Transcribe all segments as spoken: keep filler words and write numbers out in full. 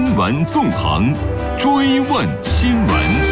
新闻纵横，追问新闻。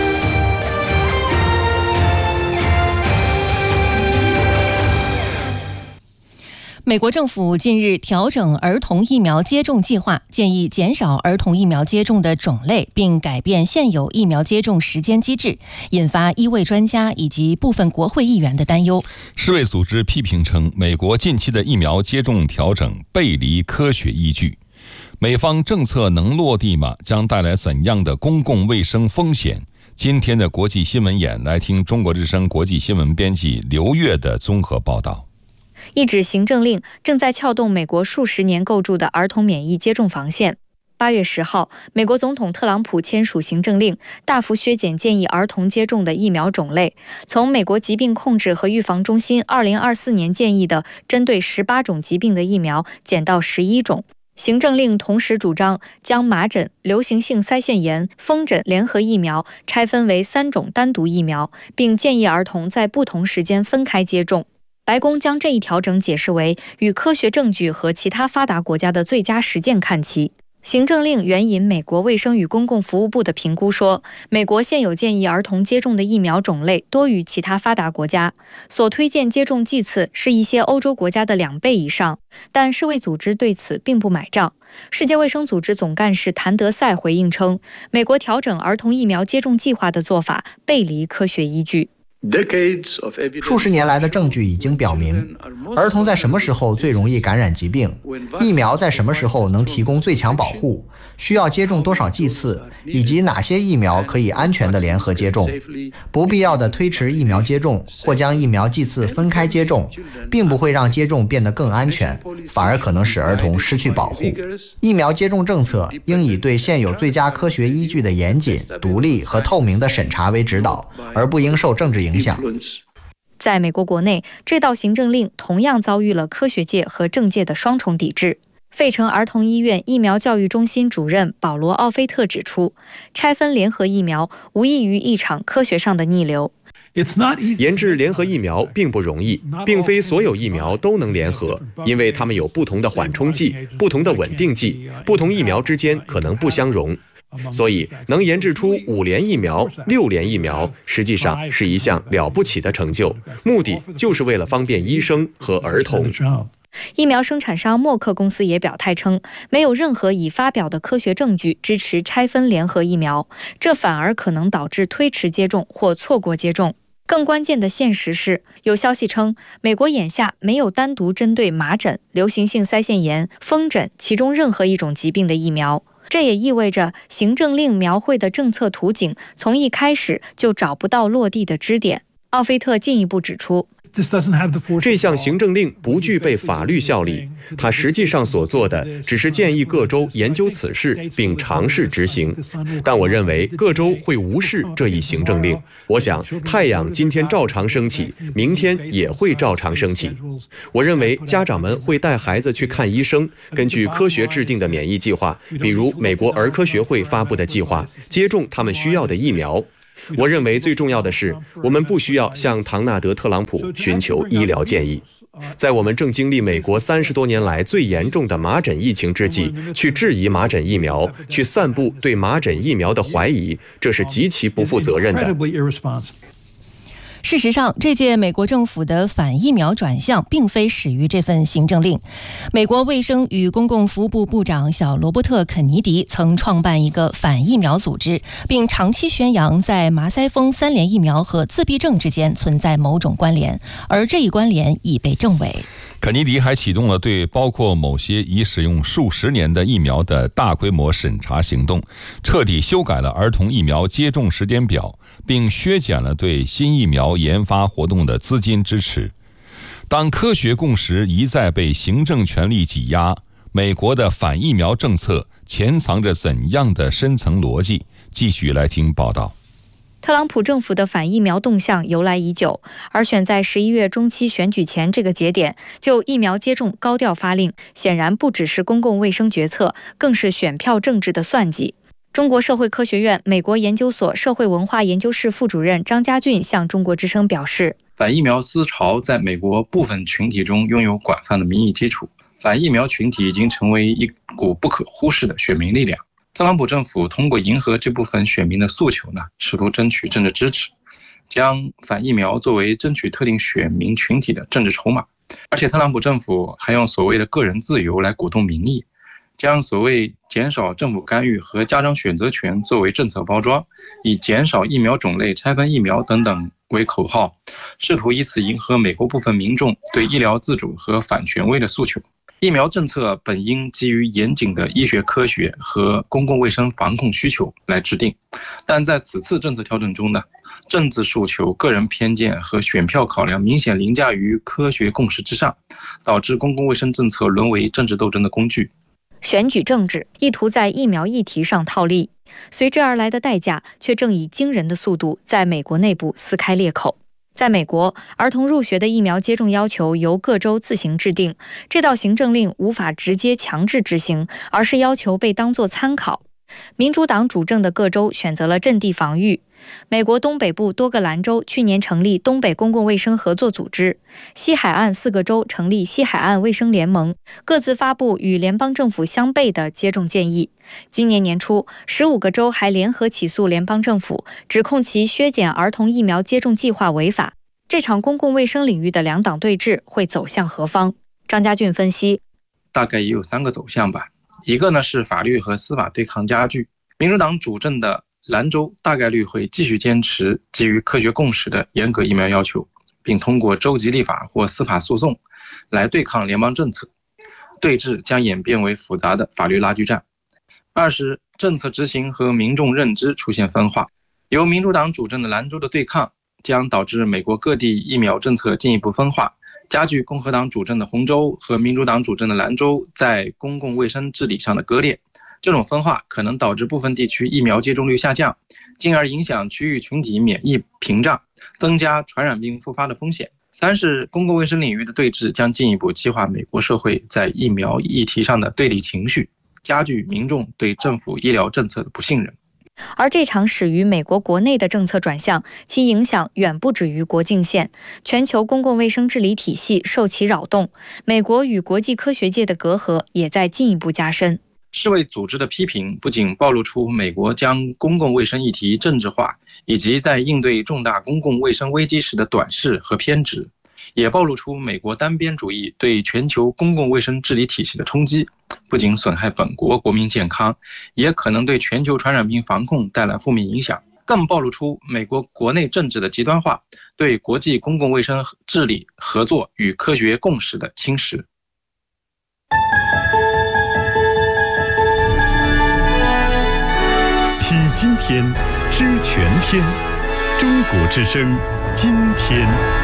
美国政府近日调整儿童疫苗接种计划，建议减少儿童疫苗接种的种类，并改变现有疫苗接种时间机制，引发医卫专家以及部分国会议员的担忧。 世卫组织批评称，美国近期的疫苗接种调整背离科学依据。美方政策能落地吗？将带来怎样的公共卫生风险？今天的国际新闻眼，来听中国之声国际新闻编辑刘越的综合报道。 一纸行政令正在撬动美国数十年构筑的儿童免疫接种防线。八月十号，美国总统特朗普签署行政令，大幅削减建议儿童接种的疫苗种类，从美国疾病控制和预防中心二零二四年建议的针对十八种疾病的疫苗减到十一种。行政令同时主张将麻疹、流行性腮腺炎、风疹联合疫苗拆分为三种单独疫苗，并建议儿童在不同时间分开接种。白宫将这一调整解释为与科学证据和其他发达国家的最佳实践看齐。行政令援引美国卫生与公共服务部的评估说，美国现有建议儿童接种的疫苗种类多于其他发达国家，所推荐接种剂次是一些欧洲国家的两倍以上，但世卫组织对此并不买账。世界卫生组织总干事谭德赛回应称，美国调整儿童疫苗接种计划的做法背离科学依据。 数十年来的证据已经表明，儿童在什么时候最容易感染疾病，疫苗在什么时候能提供最强保护，需要接种多少剂次，以及哪些疫苗可以安全的联合接种。不必要的推迟疫苗接种或将疫苗剂次分开接种，并不会让接种变得更安全，反而可能使儿童失去保护。疫苗接种政策应以对现有最佳科学依据的严谨、独立和透明的审查为指导，而不应受政治影响。 在美国国内，这道行政令同样遭遇了科学界和政界的双重抵制。费城儿童医院疫苗教育中心主任保罗·奥菲特指出，拆分联合疫苗无异于一场科学上的逆流。 研制联合疫苗并不容易，并非所有疫苗都能联合，因为它们有不同的缓冲剂、不同的稳定剂，不同疫苗之间可能不相容。所以能研制出五联疫苗、六联疫苗，实际上是一项了不起的成就，目的就是为了方便医生和儿童。 疫苗生产商默克公司也表态称，没有任何已发表的科学证据支持拆分联合疫苗，这反而可能导致推迟接种或错过接种。更关键的现实是，有消息称，美国眼下没有单独针对麻疹、流行性腮腺炎、风疹其中任何一种疾病的疫苗。这也意味着行政令描绘的政策图景从一开始就找不到落地的支点。奥菲特进一步指出， 这项行政令不具备法律效力，它实际上所做的只是建议各州研究此事并尝试执行。但我认为各州会无视这一行政令。我想太阳今天照常升起，明天也会照常升起。我认为家长们会带孩子去看医生，根据科学制定的免疫计划，比如美国儿科学会发布的计划，接种他们需要的疫苗。我认为最重要的是，我们不需要向唐纳德·特朗普寻求医疗建议。在我们正经历美国三十多年来最严重的麻疹疫情之际，去质疑麻疹疫苗，去散布对麻疹疫苗的怀疑，这是极其不负责任的。 事实上，这届美国政府的反疫苗转向并非始于这份行政令。美国卫生与公共服务部部长小罗伯特·肯尼迪曾创办一个反疫苗组织，并长期宣扬在麻腮风三联疫苗和自闭症之间存在某种关联，而这一关联已被证伪。 肯尼迪还启动了对包括某些已使用数十年的疫苗的大规模审查行动，彻底修改了儿童疫苗接种时间表，并削减了对新疫苗研发活动的资金支持。当科学共识一再被行政权力挤压，美国的反疫苗政策潜藏着怎样的深层逻辑？继续来听报道。 特朗普政府的反疫苗动向由来已久，而选在十一月中期选举前这个节点就疫苗接种高调发令，显然不只是公共卫生决策，更是选票政治的算计。中国社会科学院美国研究所社会文化研究室副主任张家俊向中国之声表示， 反疫苗思潮在美国部分群体中拥有广泛的民意基础，反疫苗群体已经成为一股不可忽视的选民力量。 特朗普政府通过迎合这部分选民的诉求呢，试图争取政治支持，将反疫苗作为争取特定选民群体的政治筹码。而且特朗普政府还用所谓的个人自由来鼓动民意，将所谓减少政府干预和家长选择权作为政策包装，以减少疫苗种类、拆分疫苗等等为口号，试图以此迎合美国部分民众对医疗自主和反权威的诉求。疫苗政策本应基于严谨的医学科学和公共卫生防控需求来制定，但在此次政策调整中呢，政治诉求、个人偏见和选票考量明显凌驾于科学共识之上，导致公共卫生政策沦为政治斗争的工具。 选举政治意图在疫苗议题上套利，随之而来的代价却正以惊人的速度在美国内部撕开裂口。在美国，儿童入学的疫苗接种要求由各州自行制定，这道行政令无法直接强制执行，而是要求被当作参考。民主党主政的各州选择了阵地防御。美国东北部多个兰州去年成立东北公共卫生合作组织，西海岸四个州成立西海岸卫生联盟，各自发布与联邦政府相悖的接种建议。今年年初，十五个州还联合起诉联邦政府，指控其削减儿童疫苗接种计划违法。这场公共卫生领域的两党对峙会走向何方？张家俊分析， 大概也有三个走向吧。一个呢是法律和司法对抗加剧，民主党主政的兰州大概率会继续坚持基于科学共识的严格疫苗要求，并通过州级立法或司法诉讼来对抗联邦政策，对峙将演变为复杂的法律拉锯战。二是政策执行和民众认知出现分化，由民主党主政的兰州的对抗将导致美国各地疫苗政策进一步分化，加剧共和党主政的红州和民主党主政的兰州在公共卫生治理上的割裂。这种分化可能导致部分地区疫苗接种率下降，进而影响区域群体免疫屏障，增加传染病复发的风险。三是公共卫生领域的对峙将进一步激化美国社会在疫苗议题上的对立情绪，加剧民众对政府医疗政策的不信任。 而这场始于美国国内的政策转向，其影响远不止于国境线，全球公共卫生治理体系受其扰动，美国与国际科学界的隔阂也在进一步加深。 世卫组织的批评不仅暴露出美国将公共卫生议题政治化，以及在应对重大公共卫生危机时的短视和偏执，也暴露出美国单边主义对全球公共卫生治理体系的冲击，不仅损害本国国民健康，也可能对全球传染病防控带来负面影响，更暴露出美国国内政治的极端化对国际公共卫生治理合作与科学共识的侵蚀。 听今天，知全天，中国之声，今天。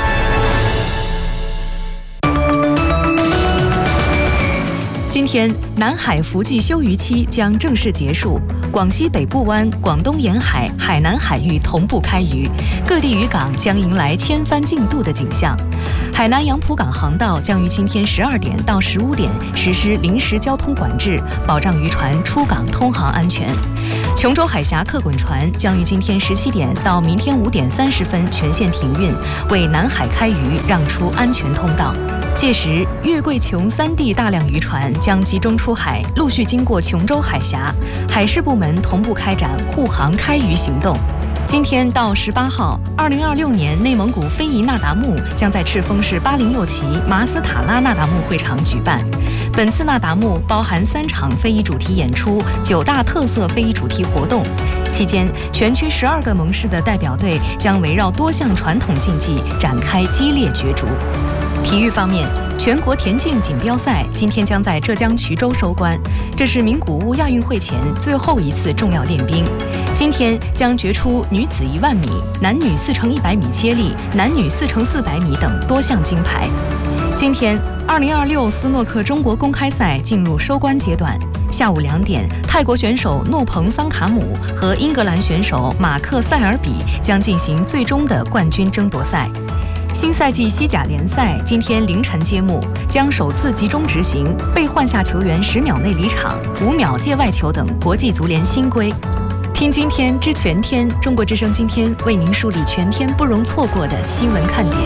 今天，南海伏季休渔期将正式结束，广西北部湾、广东沿海、海南海域同步开渔，各地渔港将迎来千帆竞渡的景象。海南杨浦港航道将于今天十二点到十五点实施临时交通管制，保障渔船出港通航安全。琼州海峡客滚船将于今天十七点到明天五点三十分全线停运，为南海开渔让出安全通道。届时，粤桂琼三地大量渔船将集中出海，陆续经过琼州海峡，海事部门同步开展护航开渔行动。今天到十八号，二零二六年内蒙古非遗那达慕将在赤峰市巴陵右旗马斯塔拉那达慕会场举办。本次那达慕包含三场非遗主题演出、九大特色非遗主题活动。期间，全区十二个盟市的代表队将围绕多项传统竞技展开激烈角逐。体育方面，全国田径锦标赛今天将在浙江衢州收官，这是名古屋亚运会前最后一次重要练兵。今天将决出女子一万米、男女四乘一百米接力、男女四乘四百米等多项金牌。今天，二零二六斯诺克中国公开赛进入收官阶段。下午两点，泰国选手诺彭桑卡姆和英格兰选手马克塞尔比将进行最终的冠军争夺赛。新赛季西甲联赛今天凌晨揭幕，将首次集中执行被换下球员十秒内离场、五秒界外球等国际足联新规。听今天知全天，中国之声今天为您梳理全天不容错过的新闻看点。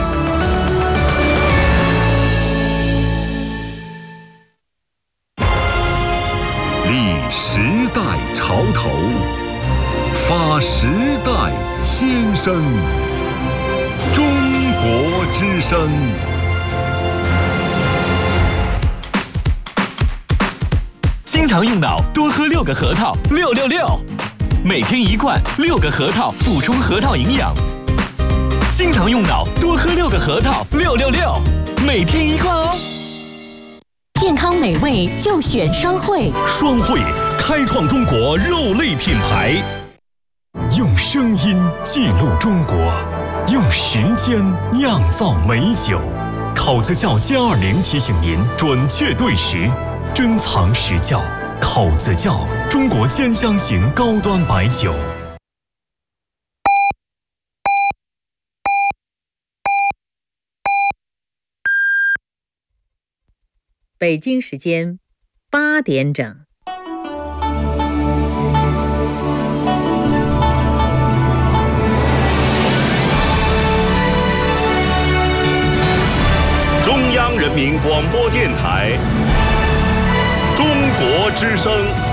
历时代潮头，发时代先声。中国之声。 经常用脑，多喝六个核桃，六六六。每天一罐，六个核桃，补充核桃营养。经常用脑，多喝六个核桃，六六六。每天一罐哦。 健康美味就选双汇， 双汇开创中国肉类品牌， 用声音记录中国，用时间酿造美酒。口子窖歼二零提醒您准确对时，珍藏实窖。口子窖，中国兼香型高端白酒。 北京时间八点整。 中央人民广播电台，中国之声。